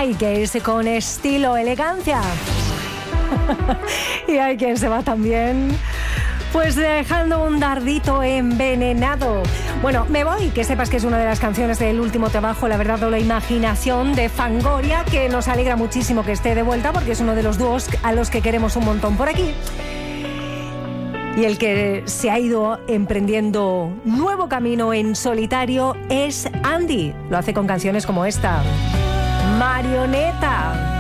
hay que irse con estilo, elegancia. Y hay quien se va también, pues dejando un dardito envenenado. Bueno, me voy, que sepas que es una de las canciones del último trabajo, La verdad o la imaginación, de Fangoria, que nos alegra muchísimo que esté de vuelta, porque es uno de los dúos a los que queremos un montón por aquí. Y el que se ha ido emprendiendo nuevo camino en solitario es Andy. Lo hace con canciones como esta, Marioneta.